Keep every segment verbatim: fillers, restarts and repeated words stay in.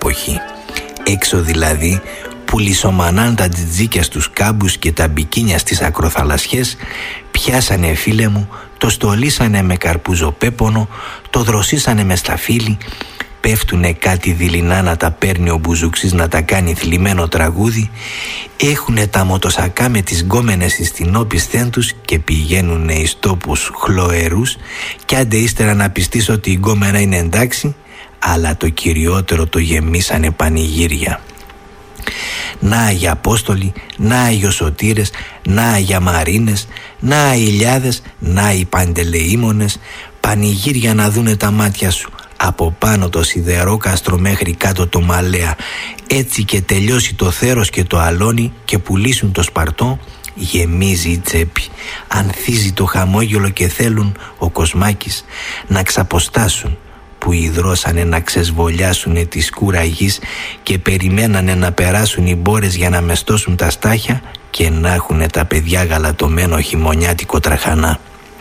εποχή. Έξω δηλαδή που λισομανάν τα τζιτζίκια στους κάμπους και τα μπικίνια στις ακροθαλασσιές, πιάσανε φίλε μου, το στολίσανε με καρπουζοπέπονο, το δροσίσανε με σταφύλι, πέφτουνε κάτι δειλινά να τα παίρνει ο μπουζουξής να τα κάνει θλιμμένο τραγούδι, έχουνε τα μοτοσακά με τις γκόμενες στις τινόπισθεν τους και πηγαίνουνε εις τόπους χλωερούς, κι άντε ύστερα να πιστείς ότι η γκόμενα είναι εντάξει, αλλά το κυριότερο το γεμίσανε πανηγύρια. Να οι Απόστολοι, να οι Σωτήρες, να οι Μαρίνες, να οι Ηλιάδες, να οι Παντελεήμονες, πανηγύρια να δούνε τα μάτια σου, από πάνω το σιδερόκαστρο μέχρι κάτω το Μαλέα, έτσι και τελειώσει το θέρος και το αλόνι και πουλήσουν το Σπαρτό, γεμίζει η τσέπη, ανθίζει το χαμόγελο και θέλουν ο Κοσμάκης να ξαποστάσουν, που ιδρώσανε να ξεσβολιάσουνε τη σκούρα γης και περιμένανε να περάσουν οι μπόρες για να μεστώσουν τα στάχια και να έχουνε τα παιδιά γαλατωμένο χειμωνιάτικο τραχανά.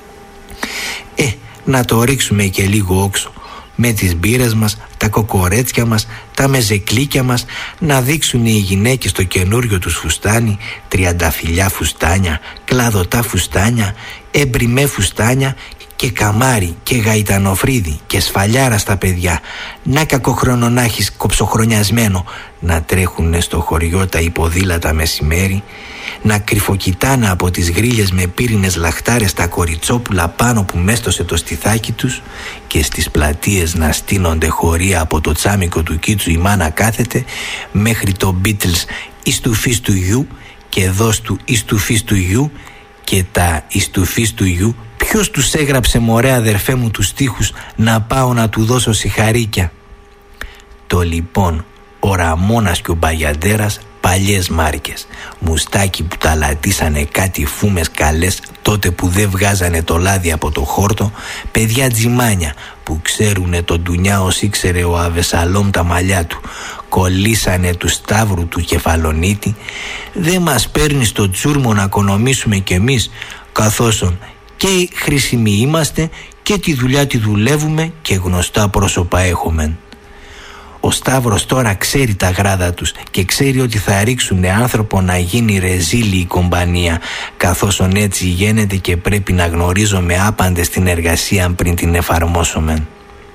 Ε, να το ρίξουμε και λίγο όξο, με τις μπύρες μας, τα κοκορέτσια μας, τα μεζεκλίκια μας, να δείξουν οι γυναίκες το καινούριο τους φουστάνι, τριανταφυλιά φουστάνια, κλαδωτά φουστάνια, εμπριμέ φουστάνια και καμάρι και γαϊτανοφρίδι και σφαλιάρα στα παιδιά, να κακοχρονονάχεις κοψοχρονιασμένο, να τρέχουνε στο χωριό τα υποδήλατα μεσημέρι, να κρυφοκοιτάνε από τις γρίλες με πύρινες λαχτάρες τα κοριτσόπουλα πάνω που μέστωσε το στιθάκι τους και στις πλατείες να στείνονται χωρία από το τσάμικο του Κίτσου η μάνα κάθεται μέχρι το Beatles «Εις του φύς του γιου» και «Δώσ' του εις του φύς του γιου» και τα «Εις του φύς του γιου». Ποιος τους έγραψε μωρέ αδερφέ μου τους στίχους να πάω να του δώσω σιχαρίκια? Το λοιπόν ο Ραμόνας και ο Μπαγιαντέρας, παλιές μάρκες, μουστάκι που τα λατήσανε κάτι φούμες καλές τότε που δεν βγάζανε το λάδι από το χόρτο, παιδιά τζιμάνια που ξέρουνε τον Ντουνιά ως ήξερε ο Αβεσαλόμ τα μαλλιά του, κολλήσανε του Σταύρου του Κεφαλονίτη. Δεν μας παίρνει στο τσούρμο να οικονομήσουμε κι εμείς, καθώς και χρήσιμοι είμαστε και τη δουλειά τη δουλεύουμε και γνωστά πρόσωπα έχουμε. Ο Σταύρος τώρα ξέρει τα γράδα τους και ξέρει ότι θα ρίξουνε άνθρωπο να γίνει ρεζίλη η κομπανία, καθώς έτσι γίνεται και πρέπει να γνωρίζουμε άπαντες την εργασία πριν την εφαρμόσουμε.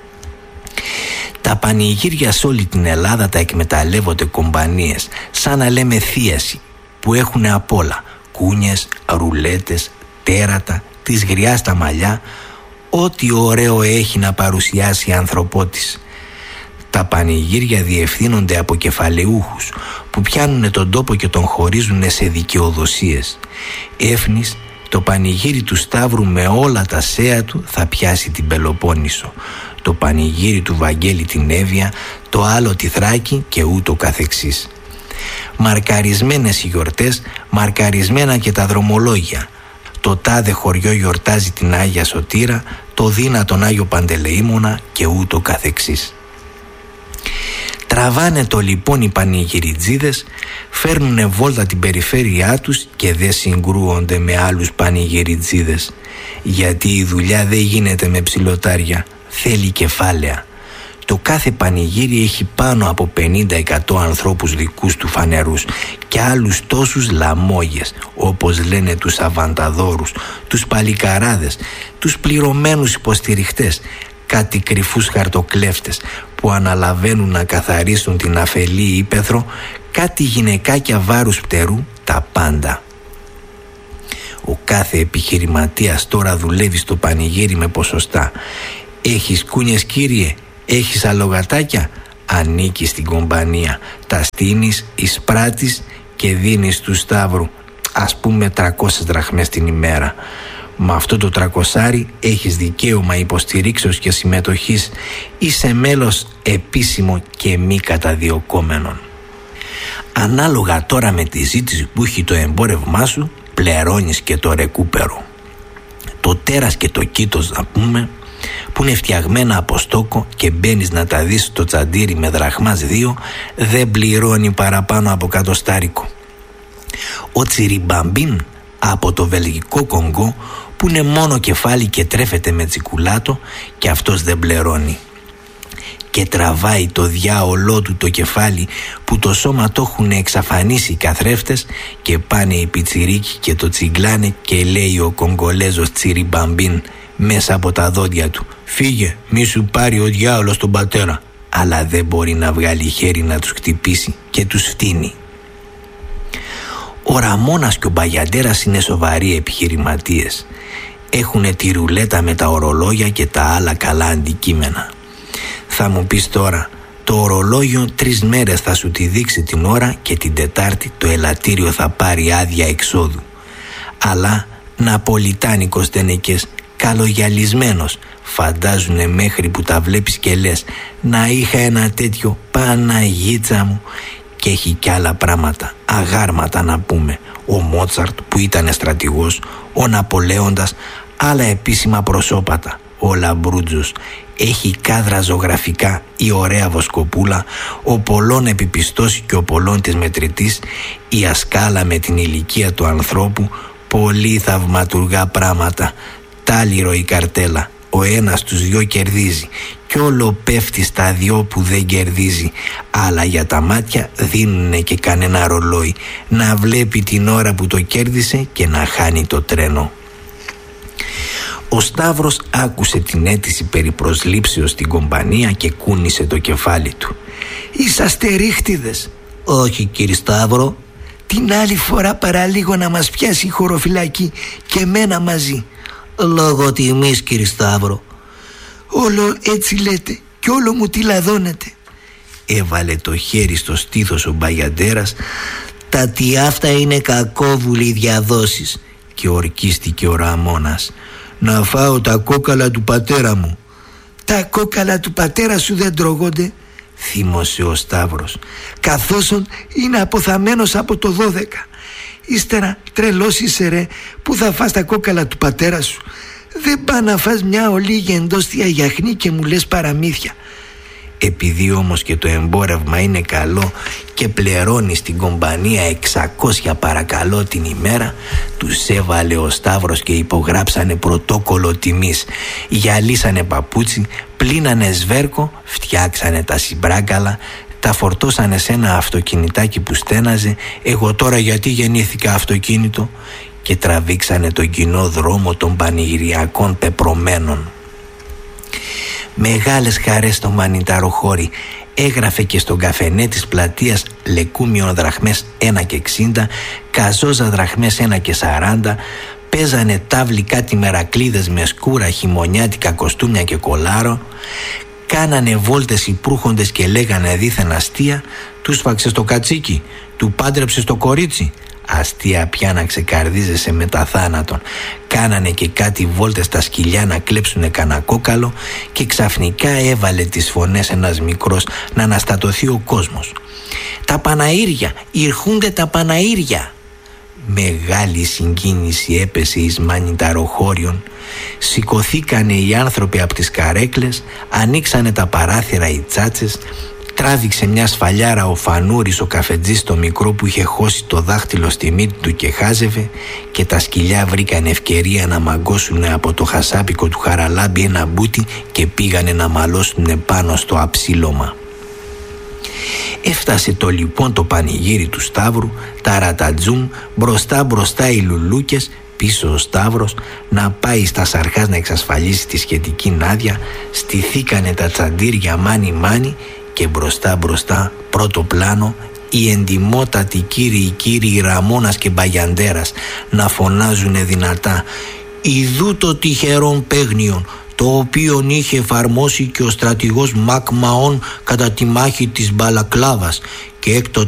Τα πανηγύρια σε όλη την Ελλάδα τα εκμεταλλεύονται κομπανίες, σαν να λέμε θίαση, που έχουν απ' όλα, κούνιες, ρουλέτες, τέρατα, της γριάς τα μαλλιά, ό,τι ωραίο έχει να παρουσιάσει η ανθρωπότης. Τα πανηγύρια διευθύνονται από κεφαλαιούχους που πιάνουνε τον τόπο και τον χωρίζουνε σε δικαιοδοσίες. Έφνης, το πανηγύρι του Σταύρου με όλα τα σέα του θα πιάσει την Πελοπόννησο, το πανηγύρι του Βαγγέλη την Εύβοια, το άλλο τη Θράκη και ούτω καθεξής. Μαρκαρισμένες οι γιορτές, μαρκαρισμένα και τα δρομολόγια. Το τάδε χωριό γιορτάζει την Άγια Σωτήρα, το δίνα τον Άγιο Παντελεήμονα και ούτω καθεξής. Τραβάνε το λοιπόν οι πανηγυριτζίδες, φέρνουνε βόλτα την περιφέρειά τους και δεν συγκρούονται με άλλους πανηγυριτζίδες, γιατί η δουλειά δεν γίνεται με ψιλοτάρια, θέλει κεφάλαια. Το κάθε πανηγύρι έχει πάνω από πενήντα εκατό ανθρώπους δικούς του φανερούς και άλλους τόσους λαμόγες, όπως λένε τους αβανταδόρους, τους παλικαράδες, τους πληρωμένους υποστηριχτές, κάτι κρυφούς χαρτοκλέφτες που αναλαβαίνουν να καθαρίσουν την αφελή ύπαιθρο, κάτι γυναικάκια βάρους πτερού, τα πάντα. Ο κάθε επιχειρηματίας τώρα δουλεύει στο πανηγύρι με ποσοστά. Έχεις κούνιες κύριε, έχεις αλογατάκια, ανήκεις στην κομπανία, τα στείνεις, εισπράττεις και δίνεις του Σταύρου, ας πούμε τριακόσιες δραχμές την ημέρα. Με αυτό το τρακοσάρι έχεις δικαίωμα υποστηρίξεως και συμμετοχής, είσαι μέλος επίσημο και μη καταδιωκόμενον. Ανάλογα τώρα με τη ζήτηση που έχει το εμπόρευμά σου, πληρώνεις και το ρεκούπερο. Το τέρας και το κήτος, να πούμε, που είναι φτιαγμένα από στόκο και μπαίνεις να τα δεις στο τσαντήρι με δραχμάς δύο, δεν πληρώνει παραπάνω από κατοστάρικο. Ο τσιριμπαμπίν από το βελγικό Κονγκό, που είναι μόνο κεφάλι και τρέφεται με τσικουλάτο, και αυτός δεν πληρώνει. και τραβάει το διάολό του το κεφάλι που το σώμα το έχουν εξαφανίσει οι καθρέφτες και πάνε οι πιτσιρίκοι και το τσιγκλάνε και λέει ο Κογκολέζος Τσιριμπαμπίν μέσα από τα δόντια του: «Φύγε, μη σου πάρει ο διάολος τον πατέρα». Αλλά δεν μπορεί να βγάλει χέρι να τους χτυπήσει και τους φτύνει. Ο Ραμόνας και ο Μπαγιαντέρας είναι σοβαροί επιχειρηματίες. Έχουνε τη ρουλέτα με τα ορολόγια και τα άλλα καλά αντικείμενα. Θα μου πεις τώρα, το ορολόγιο τρεις μέρες θα σου τη δείξει την ώρα και την Τετάρτη το ελαττήριο θα πάρει άδεια εξόδου. Αλλά ναπολιτάνικος τενεκές, καλογιαλισμένος, φαντάζουνε μέχρι που τα βλέπεις και λες να είχα ένα τέτοιο, Παναγίτσα μου. Και έχει κι άλλα πράγματα, αγάρματα να πούμε. Ο Μότσαρτ που ήταν στρατηγός, ο Ναπολέοντας, άλλα επίσημα προσώπατα. Ο Λαμπρούτζος έχει κάδρα ζωγραφικά, η ωραία Βοσκοπούλα, ο Πολών επιπιστώσει και ο Πολών της μετρητής, η Ασκάλα με την ηλικία του ανθρώπου, πολύ θαυματουργά πράγματα. Τάλιρο η καρτέλα, ο ένας τους δυο κερδίζει κι όλο πέφτει στα δυο που δεν κερδίζει. Αλλά για τα μάτια δίνουνε και κανένα ρολόι να βλέπει την ώρα που το κέρδισε και να χάνει το τρένο. Ο Σταύρος άκουσε την αίτηση περί προσλήψεως στην κομπανία και κούνησε το κεφάλι του. «Είσαστε ρίχτιδες?» «Όχι, κύριε Σταύρο». «Την άλλη φορά παραλίγο να μας πιάσει η χωροφυλακή και εμένα μαζί». «Λόγω τιμής, κύριε Σταύρο». «Όλο έτσι λέτε κι όλο μου τι λαδώνετε». Έβαλε το χέρι στο στήθος ο Μπαγιαντέρας. «Τα τι αυτά είναι κακόβουλοι διαδόσεις». Και ορκίστηκε ο Ραμόνας. «Να φάω τα κόκαλα του πατέρα μου». «Τα κόκαλα του πατέρα σου δεν τρώγονται», θύμωσε ο Σταύρος, «καθόσον είναι αποθαμένος από το δώδεκα. Ύστερα τρελός είσαι ρε, που θα φας τα κόκαλα του πατέρα σου. Δεν πά να φας μια ολίγη εντόστια γιαχνή και μου λες παραμύθια». Επειδή όμως και το εμπόρευμα είναι καλό και πληρώνει στην κομπανία εξακόσια παρακαλώ την ημέρα, τους έβαλε ο Σταύρος και υπογράψανε πρωτόκολλο τιμής. Γυαλίσανε παπούτσι, πλύνανε σβέρκο, φτιάξανε τα συμπράγκαλα, τα φορτώσανε σε ένα αυτοκινητάκι που στέναζε. «Εγώ τώρα γιατί γεννήθηκα αυτοκίνητο?» Και τραβήξανε τον κοινό δρόμο των πανηγυριακών πεπρωμένων. Μεγάλες χαρές στο μανιταροχώρι. Έγραφε και στον καφενέ της πλατείας λεκούμιον δραχμές ένα και εξήντα, καζόζα δραχμές ένα και σαράντα. Παίζανε τάβλη κάτι μερακλίδες με σκούρα, χειμωνιάτικα κοστούμια και κολάρο. Κάνανε βόλτες οι προύχοντες και λέγανε δίθεν αστεία. «Του σφάξε στο κατσίκι, του πάντρεψε στο κορίτσι». Αστεία πια να ξεκαρδίζεσαι με τα θάνατον. Κάνανε και κάτι βόλτες στα σκυλιά να κλέψουνε κανένα κόκαλο και ξαφνικά έβαλε τις φωνές ένας μικρός να αναστατωθεί ο κόσμος. «Τα Παναήρια, ηρχούνται τα Παναήρια». Μεγάλη συγκίνηση έπεσε εις μανιταροχώριον. Σηκωθήκανε οι άνθρωποι από τις καρέκλες, ανοίξανε τα παράθυρα οι τσάτσες. Τράβηξε μια σφαλιάρα ο Φανούρης ο καφετζής το μικρό που είχε χώσει το δάχτυλο στη μύτη του και χάζευε, και τα σκυλιά βρήκαν ευκαιρία να μαγκώσουνε από το χασάπικο του Χαραλάμπη ένα μπούτι και πήγανε να μαλώσουνε πάνω στο αψίλωμα. Έφτασε το λοιπόν το πανηγύρι του Σταύρου, τα ρατατζούμ, μπροστά μπροστά οι λουλούκες, πίσω ο Σταύρος, να πάει στα Σαρχάς να εξασφαλίσει τη σχετική νάδια. Στηθήκανε τα τσαντήρια μάνι μάνι και μπροστά μπροστά πρώτο πλάνο οι εντιμότατοι κύριοι κύριοι Ραμόνας και Μπαγιαντέρας να φωνάζουνε δυνατά: «Ιδού το τυχερόν παίγνιον, το οποίον είχε εφαρμόσει και ο στρατηγός Μακ Μαών κατά τη μάχη της Μπαλακλάβας, και έκτοτε